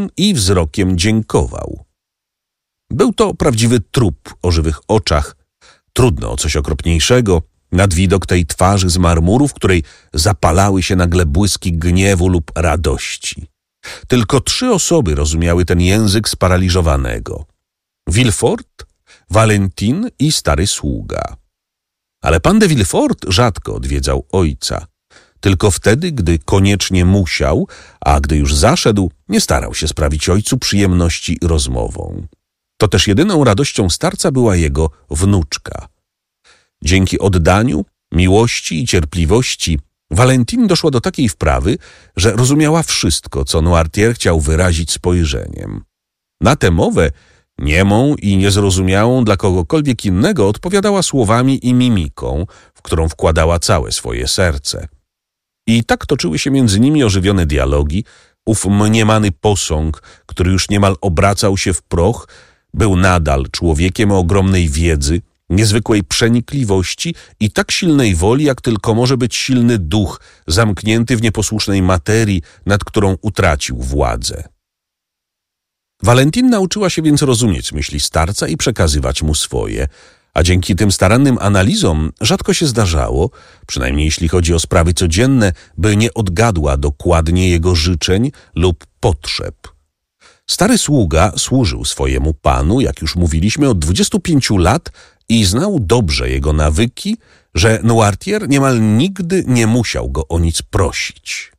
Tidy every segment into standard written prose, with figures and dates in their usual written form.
Valentin i wzrokiem dziękował. Był to prawdziwy trup o żywych oczach. Trudno o coś okropniejszego nad widok tej twarzy z marmuru, w której zapalały się nagle błyski gniewu lub radości. Tylko 3 osoby rozumiały ten język sparaliżowanego. Villefort, Valentin i stary sługa. Ale pan de Villefort rzadko odwiedzał ojca. Tylko wtedy, gdy koniecznie musiał, a gdy już zaszedł, nie starał się sprawić ojcu przyjemności rozmową. To też jedyną radością starca była jego wnuczka. Dzięki oddaniu, miłości i cierpliwości Valentin doszła do takiej wprawy, że rozumiała wszystko, co Noirtier chciał wyrazić spojrzeniem. Na tę mowę, niemą i niezrozumiałą dla kogokolwiek innego, odpowiadała słowami i mimiką, w którą wkładała całe swoje serce. I tak toczyły się między nimi ożywione dialogi. Ów mniemany posąg, który już niemal obracał się w proch, był nadal człowiekiem o ogromnej wiedzy, niezwykłej przenikliwości i tak silnej woli, jak tylko może być silny duch zamknięty w nieposłusznej materii, nad którą utracił władzę. Valentin nauczyła się więc rozumieć myśli starca i przekazywać mu swoje, a dzięki tym starannym analizom rzadko się zdarzało, przynajmniej jeśli chodzi o sprawy codzienne, by nie odgadła dokładnie jego życzeń lub potrzeb. Stary sługa służył swojemu panu, jak już mówiliśmy, od 25 lat i znał dobrze jego nawyki, że Noirtier niemal nigdy nie musiał go o nic prosić.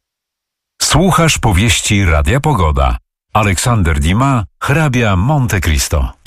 Słuchasz powieści Radia Pogoda. Aleksander Dumas, hrabia Monte Cristo.